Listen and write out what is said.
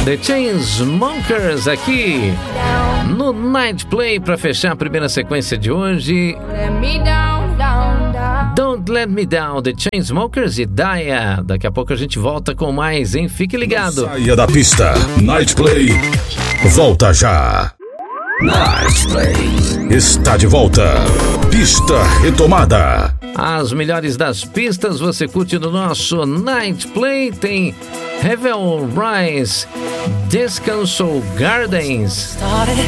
The Chainsmokers aqui no Night Play para fechar a primeira sequência de hoje. Don't Let Me Down, The Chainsmokers e Daya. Daqui a pouco a gente volta com mais, hein? Fique ligado. Não saia da pista. Night Play volta já. Night Play está de volta. Pista retomada. As melhores das pistas você curte no nosso Night Play. Tem Heaven Rise, Descanso Gardens,